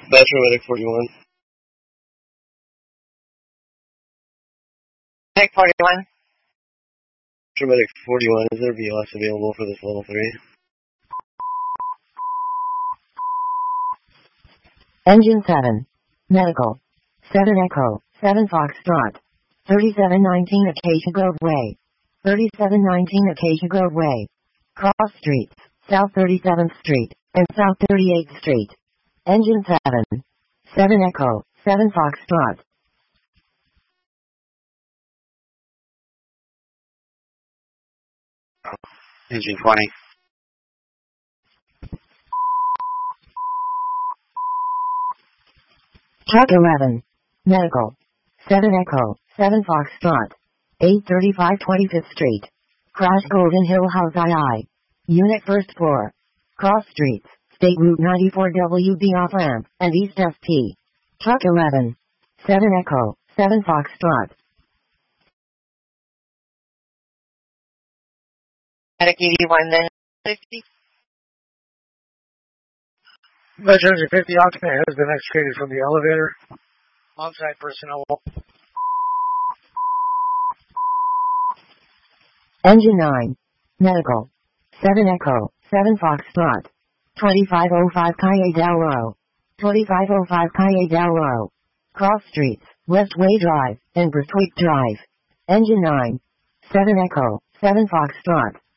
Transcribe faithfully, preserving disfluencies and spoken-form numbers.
Metro Medic forty-one. Medic forty-one. Metro Medic forty-one, is there B L S available for this level three? Engine seven. Medical. seven Echo. seven Foxtrot. thirty-seven nineteen Acacia Grove Way. thirty-seven nineteen Acacia Grove Way. Cross Streets, South thirty-seventh Street, and South thirty-eighth Street. Engine seven. seven Echo. seven Foxtrot. Engine twenty. Truck eleven. Medical. seven Echo. seven Foxtrot. eight thirty-five twenty-fifth Street. Crash Golden Hill House two. Unit first floor. Cross Streets, State Route ninety-four W B off ramp, and East S T. Truck eleven. seven Echo. seven Foxtrot. Medic eighty-one, then fifty. Metro Engine fifty occupant has been extricated from the elevator. On-site personnel. Engine nine. Medical. seven Echo. seven Foxtrot. twenty-five oh five Calle Del Oro. twenty-five oh five Calle Del Oro. Cross Streets, Westway Drive, and Brithwick Drive. Engine nine. seven Echo. seven Foxtrot.